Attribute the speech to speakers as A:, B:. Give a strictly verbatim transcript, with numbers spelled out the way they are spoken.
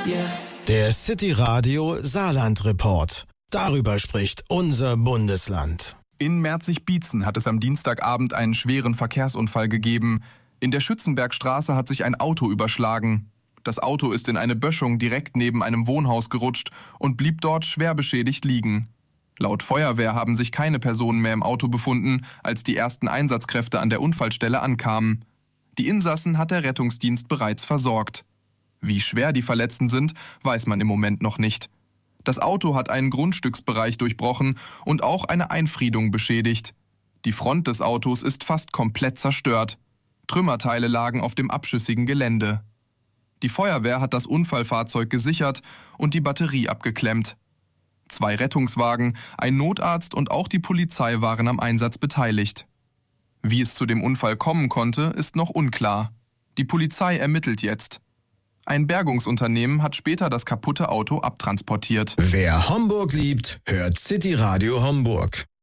A: Der City Radio Saarland Report. Darüber spricht unser Bundesland.
B: In Merzig-Bietzen hat es am Dienstagabend einen schweren Verkehrsunfall gegeben. In der Schützenbergstraße hat sich ein Auto überschlagen. Das Auto ist in eine Böschung direkt neben einem Wohnhaus gerutscht und blieb dort schwer beschädigt liegen. Laut Feuerwehr haben sich keine Personen mehr im Auto befunden, als die ersten Einsatzkräfte an der Unfallstelle ankamen. Die Insassen hat der Rettungsdienst bereits versorgt. Wie schwer die Verletzten sind, weiß man im Moment noch nicht. Das Auto hat einen Grundstücksbereich durchbrochen und auch eine Einfriedung beschädigt. Die Front des Autos ist fast komplett zerstört. Trümmerteile lagen auf dem abschüssigen Gelände. Die Feuerwehr hat das Unfallfahrzeug gesichert und die Batterie abgeklemmt. Zwei Rettungswagen, ein Notarzt und auch die Polizei waren am Einsatz beteiligt. Wie es zu dem Unfall kommen konnte, ist noch unklar. Die Polizei ermittelt jetzt. Ein Bergungsunternehmen hat später das kaputte Auto abtransportiert.
A: Wer Homburg liebt, hört City Radio Homburg.